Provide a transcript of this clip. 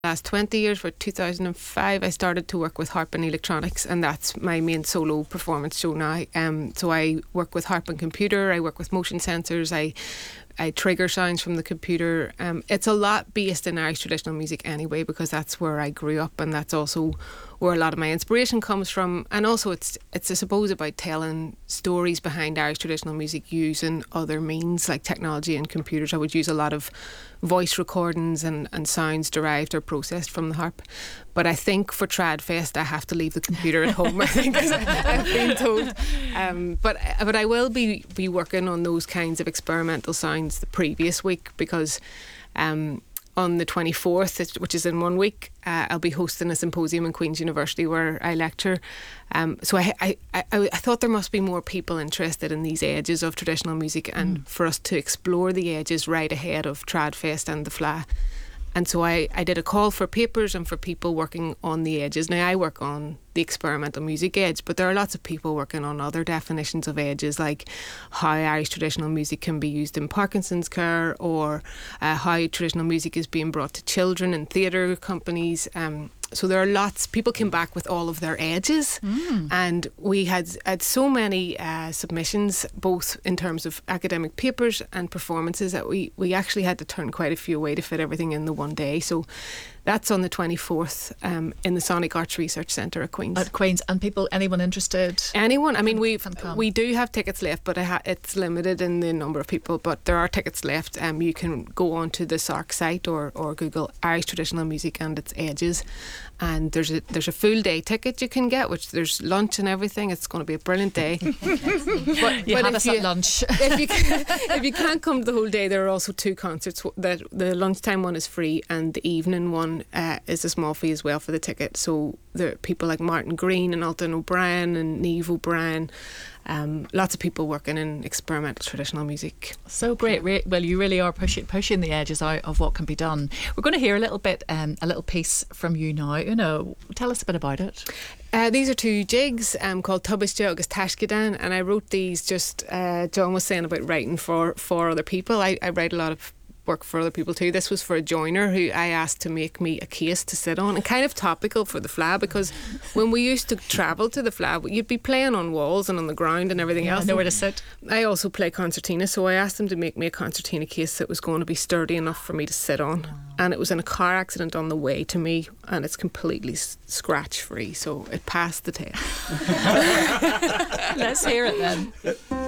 last 20 years, for 2005, I started to work with harp and electronics, and that's my main solo performance show now. So I work with harp and computer, I work with motion sensors, I trigger sounds from the computer. It's a lot based in Irish traditional music anyway, because that's where I grew up, and that's also where a lot of my inspiration comes from. And also it's I suppose about telling stories behind Irish traditional music using other means like technology and computers. I would use a lot of voice recordings and sounds derived or processed from the harp. But I think for Tradfest I have to leave the computer at home, I think, as I've been told. But I will be working on those kinds of experimental sounds the previous week, because on the 24th, which is in 1 week, I'll be hosting a symposium in Queen's University where I lecture. So I thought there must be more people interested in these edges of traditional music, and for us to explore the edges right ahead of Tradfest and the FLA. And so I did a call for papers and for people working on the edges. Now, I work on the experimental music edge, but there are lots of people working on other definitions of edges, like how Irish traditional music can be used in Parkinson's care, or how traditional music is being brought to children in theatre companies. So there are lots. People came back with all of their edges, and we had so many submissions, both in terms of academic papers and performances, that we actually had to turn quite a few away to fit everything in the one day. So that's on the 24th in the Sonic Arts Research Centre at Queen's. At Queen's. And people, anyone interested? Anyone. I mean, we do have tickets left, but it's limited in the number of people. But there are tickets left. You can go onto the SARC site or Google Irish Traditional Music and its edges, and there's a full day ticket you can get, which there's lunch and everything. It's going to be a brilliant day. but had us at lunch. If you can't come the whole day, there are also 2 concerts. The lunchtime one is free, and the evening one is a small fee as well for the ticket. So there are people like Martin Green and Alton O'Brien and Niamh O'Brien, lots of people working in experimental traditional music. So great. Well, you really are pushing the edges out of what can be done. We're going to hear a little piece from you now. Tell us a bit about it. These are 2 jigs called Tubaiste agus Tashkidan, and I wrote these just, John was saying about writing for other people. I write a lot of work for other people too. This was for a joiner who I asked to make me a case to sit on, and kind of topical for the FLA, because when we used to travel to the FLA, you'd be playing on walls and on the ground and everything else. Nowhere to sit. I also play concertina, so I asked them to make me a concertina case that was going to be sturdy enough for me to sit on. And it was in a car accident on the way to me, and it's completely scratch free, so it passed the test. Let's hear it then.